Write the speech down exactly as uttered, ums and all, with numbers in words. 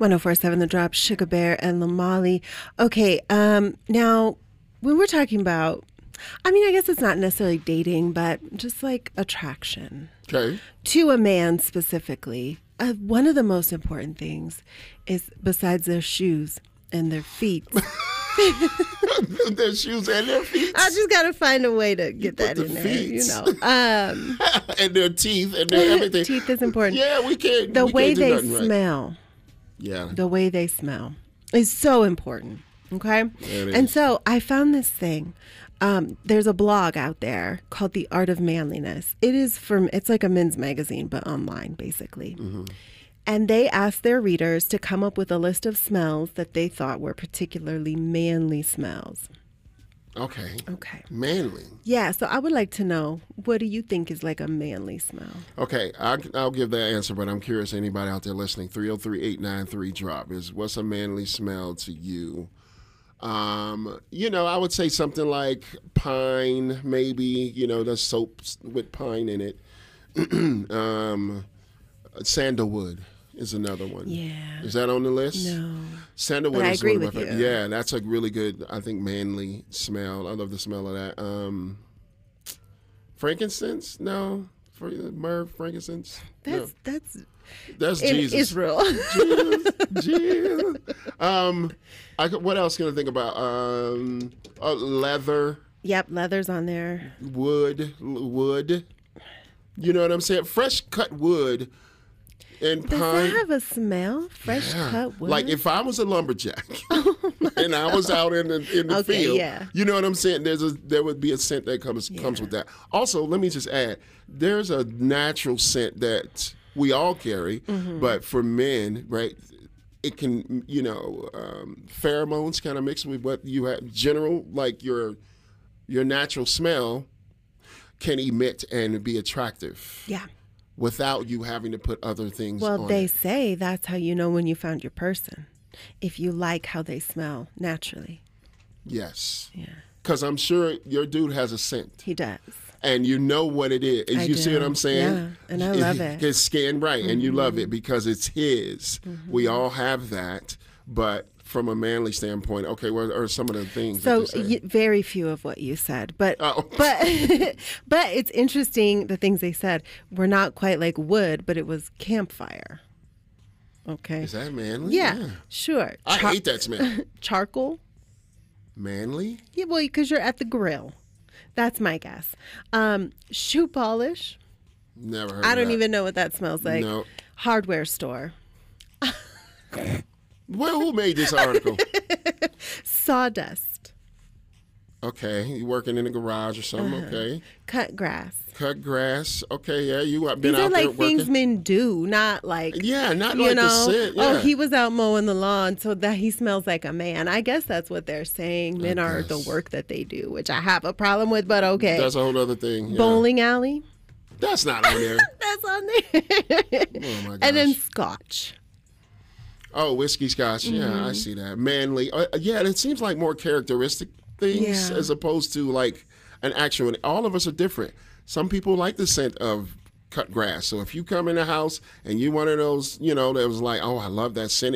one oh four point seven The Drop, Sugar Bear and Lamali. Okay, um, now, when we're talking about, I mean, I guess it's not necessarily dating, but just like attraction. Okay. To a man specifically, uh, one of the most important things is, besides their shoes and their feet. Their shoes and their feet. I just got to find a way to get You that put in the there, feet. you know. Um, And their teeth and their everything. Teeth is important. Yeah, we can't. The we way can't do they nothing right. smell. Yeah. The way they smell is so important. Okay. It And is. so I found this thing. Um, there's a blog out there called The Art of Manliness. It is from, it's like a men's magazine, but online, basically. Mm-hmm. And they asked their readers to come up with a list of smells that they thought were particularly manly smells. Okay. Okay. Manly. Yeah. So I would like to know, what do you think is like a manly smell? Okay, I'll, I'll give that answer, but I'm curious, anybody out there listening, three oh three, eight nine three, drop, is what's a manly smell to you? Um, you know, I would say something like pine, maybe, you know, the soaps with pine in it. um, sandalwood is another one. Yeah. Is that on the list? No. Sandalwood But I is agree one of my with fa- you. Yeah, that's a really good, I think, manly smell. I love the smell of that. Um, frankincense? No. For myrrh, frankincense? That's, that's No. That's in Jesus. Israel. Jesus, Jesus. Um, I could, what else can I think about? Um, uh, leather, Yep. Leather's on there. wood, l- wood. You know what I'm saying? Fresh cut wood and Does pine. that have a smell? Fresh Yeah. cut wood? Like if I was a lumberjack and I was out in the in the Okay, field, yeah. you know what I'm saying? There's a there would be a scent that comes comes with that. Also, let me just add, there's a natural scent that we all carry, Mm-hmm. but for men, right? It can, you know, um, pheromones kind of mixed with what you have. General, like your your natural smell, can emit and be attractive Yeah. without you having to put other things Well, on they it. say that's how you know when you found your person. If you like how they smell naturally. Yes. Yeah. Because I'm sure your dude has a scent. He does. And you know what it is. I you see do. what I'm saying? Yeah, and I love it. His skin, right, and you love Mm-hmm. it because it's his. We all have that. But from a manly standpoint, okay, what are some of the things So that you say? y- very few of what you said, but Oh. but but it's interesting the things they said were not quite like wood, but it was campfire. Okay. Is that manly? Yeah, sure. I Char- hate that smell. charcoal. Manly? Yeah, well, because you're at the grill. That's my guess. Um, shoe polish. Never heard I of don't that. even know what that smells like. No. Hardware store. Well, who made this article? Sawdust. Okay, you working in the garage or something, Uh-huh. okay. Cut grass. Cut grass, okay, yeah, you have been These are out there like working. things men do, not like Yeah, not you like know. the scent, Oh, yeah. he was out mowing the lawn, so that he smells like a man. I guess that's what they're saying. Men are the guess. work that they do, which I have a problem with, but okay. That's a whole other thing. Yeah. Bowling alley. That's not on there. That's on there. Oh my gosh. And then scotch. Oh, whiskey scotch. Yeah, Mm-hmm. I see that. Manly. Uh, yeah, it seems like more characteristic things Yeah. as opposed to like an actual. All of us are different. Some people like the scent of cut grass. So if you come in the house and you one of those, you know, that was like, oh, I love that scent.